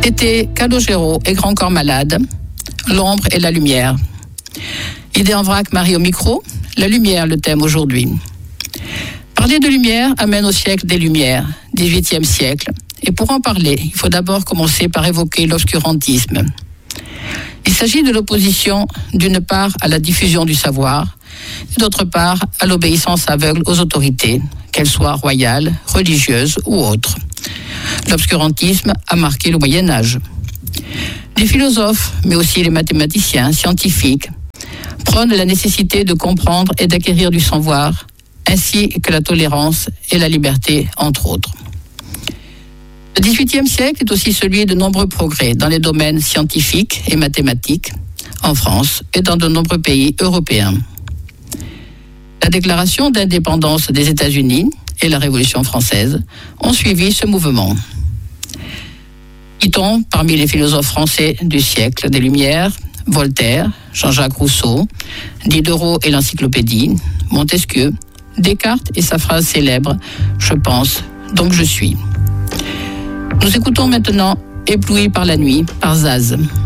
Été, Calogero et Grand Corps Malade, l'ombre et la lumière. Idée en vrac, Marie au micro, la lumière, le thème aujourd'hui. Parler de lumière amène au siècle des Lumières, 18e siècle. Et pour en parler, il faut d'abord commencer par évoquer l'obscurantisme. Il s'agit de l'opposition d'une part à la diffusion du savoir et d'autre part à l'obéissance aveugle aux autorités, qu'elles soient royales, religieuses ou autres. L'obscurantisme a marqué le Moyen-Âge. Les philosophes, mais aussi les mathématiciens, scientifiques, prônent la nécessité de comprendre et d'acquérir du savoir, ainsi que la tolérance et la liberté, entre autres. Le XVIIIe siècle est aussi celui de nombreux progrès dans les domaines scientifiques et mathématiques, en France et dans de nombreux pays européens. La déclaration d'indépendance des États-Unis et la Révolution française ont suivi ce mouvement. Citons parmi les philosophes français du siècle des Lumières, Voltaire, Jean-Jacques Rousseau, Diderot et l'Encyclopédie, Montesquieu, Descartes et sa phrase célèbre « Je pense, donc je suis ». Nous écoutons maintenant « Ébloui par la nuit » par Zaz.